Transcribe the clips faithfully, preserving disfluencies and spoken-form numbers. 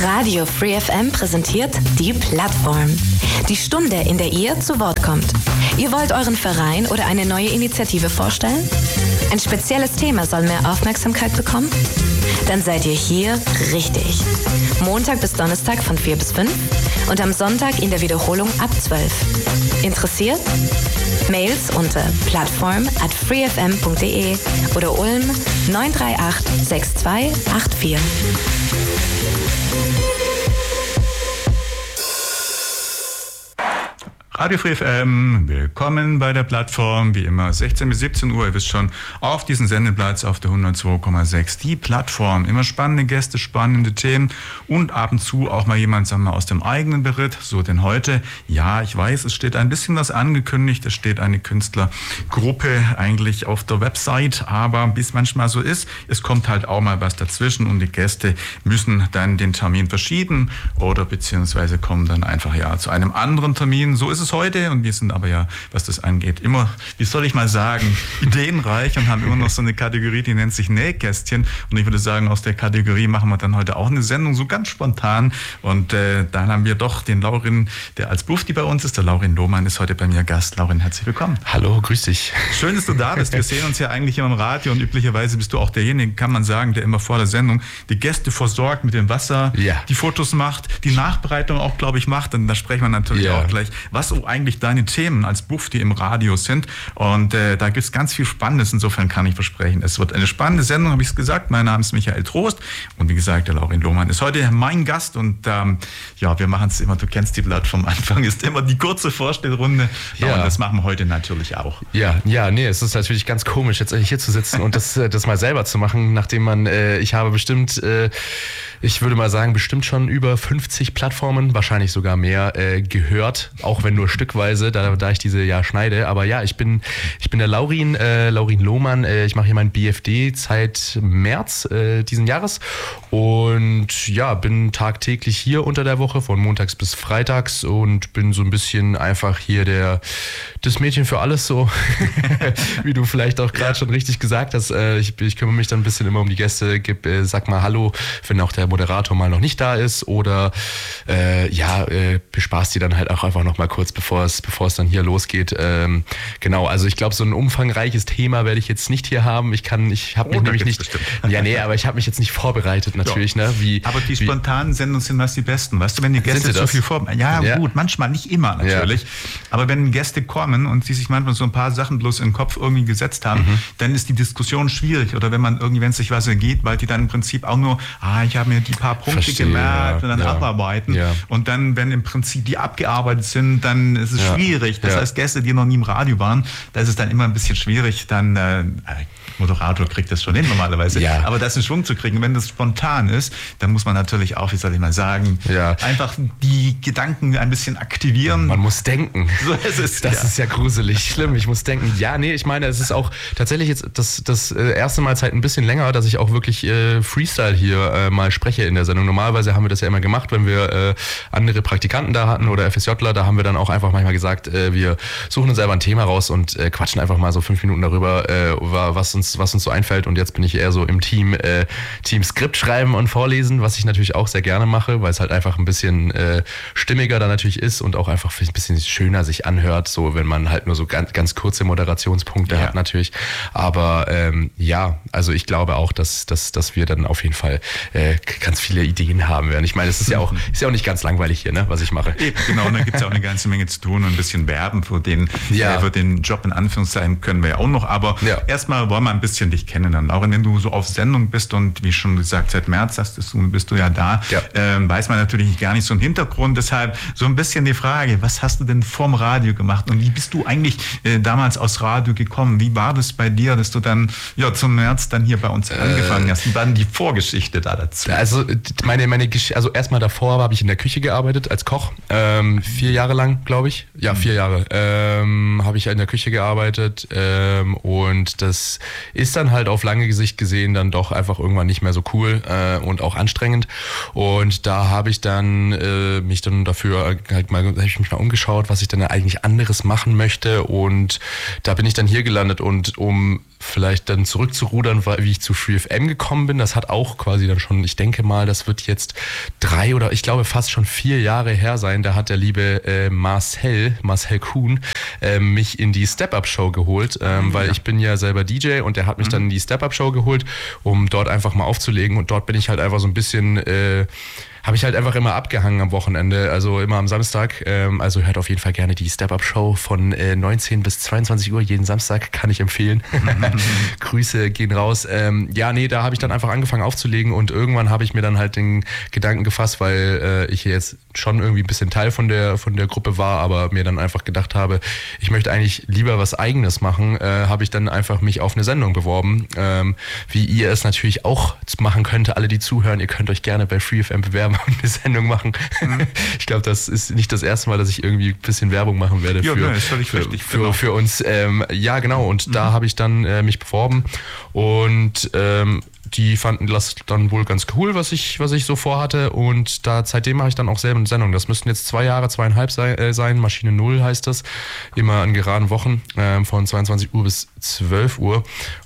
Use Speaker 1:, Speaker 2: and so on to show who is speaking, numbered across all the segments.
Speaker 1: Radio Free F M präsentiert die Plattform. Die Stunde, in der ihr zu Wort kommt. Ihr wollt euren Verein oder eine neue Initiative vorstellen? Ein spezielles Thema soll mehr Aufmerksamkeit bekommen? Dann seid ihr hier richtig. Montag bis Donnerstag von vier bis fünf und am Sonntag in der Wiederholung ab zwölf. Interessiert? Mails unter plattform at freefm punkt de oder Ulm neun drei acht sechs zwei acht vier.
Speaker 2: Radio Free F M, willkommen bei der Plattform, wie immer sechzehn bis siebzehn Uhr, ihr wisst schon, auf diesem Sendeplatz auf der hundertzwei Komma sechs, die Plattform. Immer spannende Gäste, spannende Themen und ab und zu auch mal jemand, sagen wir mal, aus dem eigenen Beritt. So denn heute, ja, ich weiß, es steht ein bisschen was angekündigt, es steht eine Künstlergruppe eigentlich auf der Website, aber wie es manchmal so ist, es kommt halt auch mal was dazwischen und die Gäste müssen dann den Termin verschieben oder beziehungsweise kommen dann einfach ja zu einem anderen Termin. So ist es heute und wir sind aber ja, was das angeht, immer, wie soll ich mal sagen, ideenreich und haben immer noch so eine Kategorie, die nennt sich Nähkästchen und ich würde sagen, aus der Kategorie machen wir dann heute auch eine Sendung, so ganz spontan und äh, dann haben wir doch den Laurin, der als Bufti bei uns ist, der Laurin Lohmann ist heute bei mir Gast. Laurin, herzlich willkommen.
Speaker 3: Hallo, grüß dich.
Speaker 2: Schön, dass du da bist. Wir sehen uns ja eigentlich immer im Radio und üblicherweise bist du auch derjenige, kann man sagen, der immer vor der Sendung die Gäste versorgt mit dem Wasser,
Speaker 3: ja.
Speaker 2: die Fotos macht, die Nachbereitung auch, glaube ich, macht und da sprechen wir natürlich
Speaker 3: ja.
Speaker 2: auch gleich, was so eigentlich deine Themen als Bufti im Radio sind. Und äh, da gibt es ganz viel Spannendes. Insofern kann ich versprechen, es wird eine spannende Sendung, habe ich es gesagt. Mein Name ist Michael Trost. Und wie gesagt, der Laurin Lohmann ist heute mein Gast. Und ähm, ja, wir machen es immer, du kennst die Plattform vom Anfang, ist immer die kurze Vorstellrunde. Ja. Und das machen wir heute natürlich auch.
Speaker 3: Ja, ja, nee, es ist natürlich ganz komisch, jetzt hier zu sitzen und das, das mal selber zu machen, nachdem man, äh, ich habe bestimmt, äh, ich würde mal sagen, bestimmt schon über fünfzig Plattformen, wahrscheinlich sogar mehr, äh, gehört, auch wenn nur stückweise, da, da ich diese ja schneide. Aber ja, ich bin, ich bin der Laurin, äh, Laurin Lohmann. Äh, ich mache hier mein B F D seit März äh, diesen Jahres und ja, bin tagtäglich hier unter der Woche von montags bis freitags und bin so ein bisschen einfach hier der, das Mädchen für alles so, wie du vielleicht auch gerade ja. schon richtig gesagt hast. Äh, ich, ich kümmere mich dann ein bisschen immer um die Gäste, gib, äh, sag mal Hallo, wenn auch der Moderator mal noch nicht da ist oder äh, ja, äh, bespaßt die dann halt auch einfach noch mal kurz, bevor es, bevor es dann hier losgeht. Ähm, genau, also ich glaube, so ein umfangreiches Thema werde ich jetzt nicht hier haben. Ich kann, ich habe mich oh, nämlich nicht, bestimmt. ja nee, aber ich habe mich jetzt nicht vorbereitet natürlich. Ja. Ne, wie,
Speaker 2: aber die spontanen Sendungen sind meist die besten, weißt du, wenn die Gäste so viel vorbereiten. Ja, ja, gut, manchmal, nicht immer natürlich, ja. aber wenn Gäste kommen und die sich manchmal so ein paar Sachen bloß in den Kopf irgendwie gesetzt haben, mhm. dann ist die Diskussion schwierig oder wenn man irgendwie, wenn es sich was ergeht, weil die dann im Prinzip auch nur, ah, ich habe mir die paar Punkte Verstehe, gemerkt ja. und dann ja. abarbeiten ja. und dann, wenn im Prinzip die abgearbeitet sind, dann ist es ja. schwierig. Das ja. heißt, Gäste, die noch nie im Radio waren, da ist es dann immer ein bisschen schwierig, dann äh, Moderator kriegt das schon hin normalerweise, ja. aber das in Schwung zu kriegen, wenn das spontan ist, dann muss man natürlich auch, wie soll ich mal sagen, ja. einfach die Gedanken ein bisschen aktivieren.
Speaker 3: Man muss denken.
Speaker 2: So ist es.
Speaker 3: Das
Speaker 2: ja.
Speaker 3: ist ja gruselig, schlimm. Ich muss denken. Ja, nee, ich meine, es ist auch tatsächlich jetzt das, das erste Mal seit ein bisschen länger, dass ich auch wirklich äh, Freestyle hier äh, mal spreche in der Sendung. Normalerweise haben wir das ja immer gemacht, wenn wir äh, andere Praktikanten da hatten oder F S Jler, da haben wir dann auch einfach manchmal gesagt, äh, wir suchen uns selber ein Thema raus und äh, quatschen einfach mal so fünf Minuten darüber, äh, was uns was uns so einfällt und jetzt bin ich eher so im Team äh, Team Skript schreiben und vorlesen, was ich natürlich auch sehr gerne mache, weil es halt einfach ein bisschen äh, stimmiger da natürlich ist und auch einfach ein bisschen schöner sich anhört, so wenn man halt nur so ganz, ganz kurze Moderationspunkte ja. hat natürlich, aber ähm, ja, also ich glaube auch, dass, dass, dass wir dann auf jeden Fall äh, ganz viele Ideen haben werden. Ich meine, es ist ja auch, ist ja auch nicht ganz langweilig hier, ne, was ich mache.
Speaker 2: Eben, genau, und da gibt es ja auch eine ganze Menge zu tun und ein bisschen werben für den, ja. äh, für den Job in Anführungszeichen können wir ja auch noch, aber ja. erstmal wollen wir ein bisschen dich kennenlernen. Laurin, wenn du so auf Sendung bist und wie schon gesagt, seit März hast du, bist du ja da, ja. Ähm, weiß man natürlich gar nicht so einen Hintergrund. Deshalb so ein bisschen die Frage, was hast du denn vorm Radio gemacht und wie bist du eigentlich äh, damals aus Radio gekommen? Wie war das bei dir, dass du dann ja zum März dann hier bei uns äh, angefangen hast? Wie war denn die Vorgeschichte da dazu?
Speaker 3: Also meine, meine Gesch- also erstmal davor habe ich in der Küche gearbeitet als Koch, ähm, vier Jahre lang, glaube ich. Ja, vier Jahre ähm, habe ich in der Küche gearbeitet ähm, und das ist dann halt auf lange Sicht gesehen dann doch einfach irgendwann nicht mehr so cool äh, und auch anstrengend. Und da habe ich dann äh, mich dann dafür halt mal, habe ich mich mal umgeschaut, was ich dann eigentlich anderes machen möchte. Und da bin ich dann hier gelandet und um vielleicht dann zurückzurudern, weil, wie ich zu Free F M gekommen bin. Das hat auch quasi dann schon, ich denke mal, das wird jetzt drei oder ich glaube fast schon vier Jahre her sein. Da hat der liebe äh, Marcel, Marcel Kuhn, äh, mich in die Step-Up-Show geholt, ähm, weil ja. ich bin ja selber D J und der hat mich mhm. dann in die Step-Up-Show geholt, um dort einfach mal aufzulegen. Und dort bin ich halt einfach so ein bisschen... Äh, habe ich halt einfach immer abgehangen am Wochenende, also immer am Samstag. Ähm, also hört auf jeden Fall gerne die Step-Up-Show von äh, neunzehn bis zweiundzwanzig Uhr jeden Samstag, kann ich empfehlen. Grüße gehen raus. Ähm, ja, nee, da habe ich dann einfach angefangen aufzulegen und irgendwann habe ich mir dann halt den Gedanken gefasst, weil äh, ich jetzt schon irgendwie ein bisschen Teil von der von der Gruppe war, aber mir dann einfach gedacht habe, ich möchte eigentlich lieber was Eigenes machen, äh, habe ich dann einfach mich auf eine Sendung beworben, ähm, wie ihr es natürlich auch machen könnt, alle die zuhören, ihr könnt euch gerne bei Free F M bewerben und eine Sendung machen. Mhm. Ich glaube, das ist nicht das erste Mal, dass ich irgendwie ein bisschen Werbung machen werde
Speaker 2: ja,
Speaker 3: für,
Speaker 2: ja, ist völlig
Speaker 3: für,
Speaker 2: richtig,
Speaker 3: für,
Speaker 2: genau.
Speaker 3: für uns. Ähm, ja, genau. Und mhm. da habe ich dann äh, mich beworben und ähm, die fanden das dann wohl ganz cool, was ich, was ich so vorhatte. Und da seitdem mache ich dann auch selber eine Sendung. Das müssten jetzt zwei Jahre, zweieinhalb sei, äh, sein. Maschine Null heißt das. Immer an geraden Wochen äh, von zweiundzwanzig Uhr bis zwölf Uhr.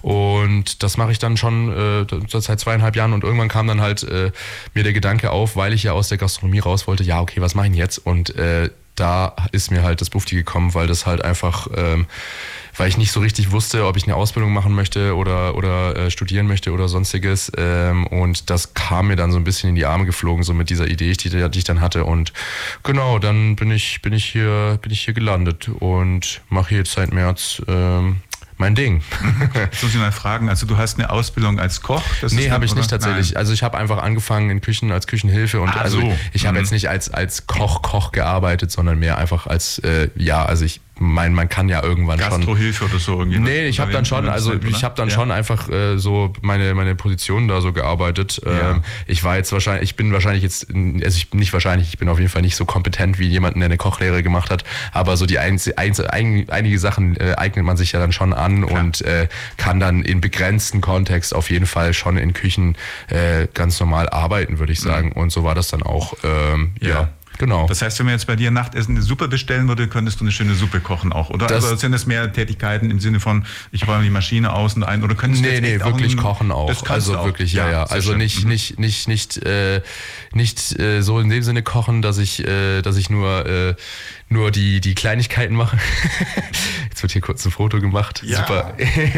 Speaker 3: Und das mache ich dann schon äh, seit zweieinhalb Jahren. Und irgendwann kam dann halt äh, mir der Gedanke auf, weil ich ja aus der Gastronomie raus wollte, ja, okay, was mache ich denn jetzt? Und äh, da ist mir halt das Bufti gekommen, weil das halt einfach... Ähm, weil ich nicht so richtig wusste, ob ich eine Ausbildung machen möchte oder, oder äh, studieren möchte oder sonstiges. Ähm, und das kam mir dann so ein bisschen in die Arme geflogen, so mit dieser Idee, die, die ich dann hatte. Und genau, dann bin ich, bin ich hier, bin ich hier gelandet und mache jetzt seit März ähm, mein Ding.
Speaker 2: Jetzt muss ich mal fragen, also du hast eine Ausbildung als Koch?
Speaker 3: Das nee, habe ich nicht tatsächlich. Nein. Also ich habe einfach angefangen in Küchen als Küchenhilfe und ah, also so. ich habe mhm. jetzt nicht als, als Koch, Koch gearbeitet, sondern mehr einfach als, äh, ja, also ich mein, man kann ja irgendwann
Speaker 2: Gastrohilfe
Speaker 3: schon...
Speaker 2: Gastrohilfe oder so irgendwie.
Speaker 3: Nee, ich habe dann schon, also Zeit, ich habe dann ja. schon einfach äh, so meine, meine Position da so gearbeitet. Ja. Ähm, ich war jetzt wahrscheinlich, ich bin wahrscheinlich jetzt, also ich bin nicht wahrscheinlich, ich bin auf jeden Fall nicht so kompetent wie jemanden, der eine Kochlehre gemacht hat, aber so die einz, einz, ein, einige Sachen äh, eignet man sich ja dann schon an Klar. und äh, kann dann in begrenzten Kontext auf jeden Fall schon in Küchen äh, ganz normal arbeiten, würde ich sagen. Mhm. Und so war das dann auch, ähm, ja. ja. Genau.
Speaker 2: Das heißt, wenn man jetzt bei dir Nachtessen eine Suppe bestellen würde, könntest du eine schöne Suppe kochen auch, oder? Das also sind das mehr Tätigkeiten im Sinne von, ich räume die Maschine aus und ein, oder könntest
Speaker 3: nee,
Speaker 2: du
Speaker 3: Nee, nee, wirklich
Speaker 2: auch
Speaker 3: kochen auch.
Speaker 2: Das
Speaker 3: also
Speaker 2: auch.
Speaker 3: wirklich, ja, ja. ja. Also nicht, mhm. nicht, nicht, nicht, äh, nicht äh, so in dem Sinne kochen, dass ich, äh, dass ich nur, äh, nur die, die Kleinigkeiten mache. Jetzt wird hier kurz ein Foto gemacht.
Speaker 2: Ja.
Speaker 3: Super.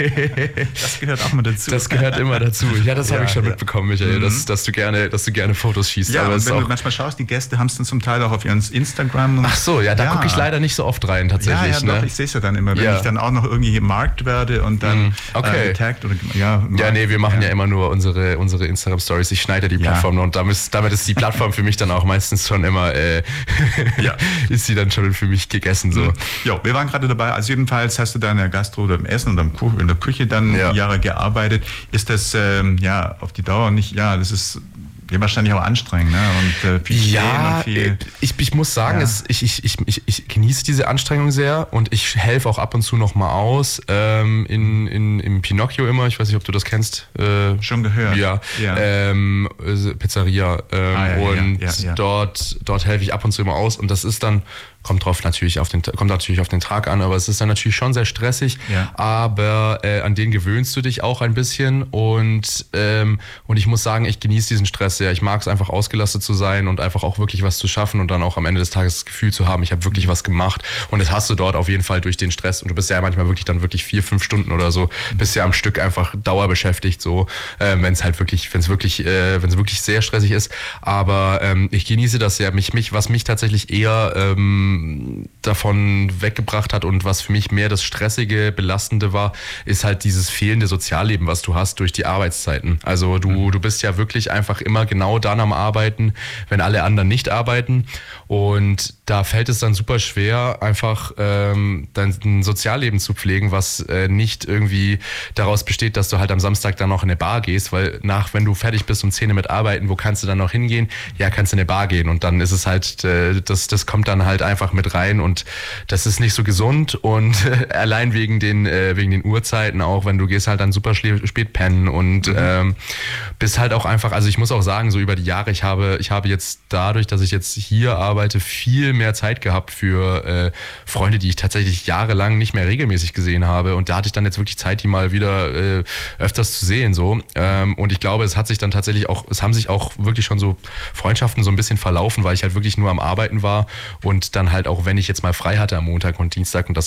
Speaker 2: Das gehört auch mal dazu.
Speaker 3: Das gehört immer dazu. Ja, das ja, habe ich schon ja. mitbekommen, Michael, mhm. dass, dass du gerne, dass du gerne Fotos schießt.
Speaker 2: Ja,
Speaker 3: aber
Speaker 2: und wenn
Speaker 3: auch
Speaker 2: du manchmal schaust, die Gäste haben es dann zum Teil auch auf ihren Instagram. Und
Speaker 3: Ach so, ja, da ja. gucke ich leider nicht so oft rein, tatsächlich.
Speaker 2: Ja, ja,
Speaker 3: ne?
Speaker 2: doch, ich sehe es ja dann immer, wenn
Speaker 3: ja.
Speaker 2: ich dann auch noch irgendwie gemarkt werde und dann
Speaker 3: mhm. okay.
Speaker 2: äh, getaggt oder ja.
Speaker 3: Ja, nee, wir machen ja, ja immer nur unsere, unsere Instagram-Stories. Ich schneide die Plattform ja. und damit, damit ist die Plattform für mich dann auch meistens schon immer, äh, ja. ist sie dann schon für mich gegessen, so.
Speaker 2: Ja, wir waren gerade dabei, also jedenfalls hast du da in der Gastro oder im Essen oder im Kuchen, in der Küche dann ja. Jahre gearbeitet. Ist das ähm, ja auf die Dauer nicht, ja, das ist ja wahrscheinlich auch anstrengend, ne? Und äh, viel
Speaker 3: ja,
Speaker 2: und viel,
Speaker 3: ich, ich muss sagen, ja. es, ich, ich, ich, ich genieße diese Anstrengung sehr und ich helfe auch ab und zu noch mal aus ähm, in, in, im Pinocchio immer, ich weiß nicht, ob du das kennst. Äh,
Speaker 2: Schon gehört.
Speaker 3: Ja, ja. Ähm, Pizzeria ähm,
Speaker 2: ah, ja,
Speaker 3: und
Speaker 2: ja, ja, ja.
Speaker 3: dort, dort helfe ich ab und zu immer aus und das ist dann Kommt drauf natürlich auf den kommt natürlich auf den Tag an, aber es ist dann natürlich schon sehr stressig.
Speaker 2: Ja.
Speaker 3: Aber äh, an den gewöhnst du dich auch ein bisschen und ähm, und ich muss sagen, ich genieße diesen Stress sehr. Ich mag es einfach ausgelastet zu sein und einfach auch wirklich was zu schaffen und dann auch am Ende des Tages das Gefühl zu haben, ich habe wirklich was gemacht. Und das hast du dort auf jeden Fall durch den Stress und du bist ja manchmal wirklich dann wirklich vier, fünf Stunden oder so, bist ja am Stück einfach dauerbeschäftigt so, äh, wenn es halt wirklich, wenn es wirklich, äh, wenn es wirklich sehr stressig ist. Aber ähm, ich genieße das sehr. Mich, mich, was mich tatsächlich eher ähm, davon weggebracht hat und was für mich mehr das Stressige, Belastende war, ist halt dieses fehlende Sozialleben, was du hast durch die Arbeitszeiten. Also du, du bist ja wirklich einfach immer genau dann am Arbeiten, wenn alle anderen nicht arbeiten und da fällt es dann super schwer, einfach ähm, dein Sozialleben zu pflegen, was äh, nicht irgendwie daraus besteht, dass du halt am Samstag dann noch in eine Bar gehst, weil nach, wenn du fertig bist um zehn mit Arbeiten, wo kannst du dann noch hingehen? Ja, kannst du in eine Bar gehen und dann ist es halt, äh, das, das kommt dann halt einfach einfach mit rein und das ist nicht so gesund und äh, allein wegen den, äh, wegen den Uhrzeiten auch, wenn du gehst halt dann super spät pennen und mhm. ähm, bist halt auch einfach, also ich muss auch sagen, so über die Jahre, ich habe, ich habe jetzt dadurch, dass ich jetzt hier arbeite, viel mehr Zeit gehabt für äh, Freunde, die ich tatsächlich jahrelang nicht mehr regelmäßig gesehen habe und da hatte ich dann jetzt wirklich Zeit, die mal wieder äh, öfters zu sehen, so. Ähm, und ich glaube, es hat sich dann tatsächlich auch, es haben sich auch wirklich schon so Freundschaften so ein bisschen verlaufen, weil ich halt wirklich nur am Arbeiten war und dann halt auch, wenn ich jetzt mal frei hatte am Montag und Dienstag und das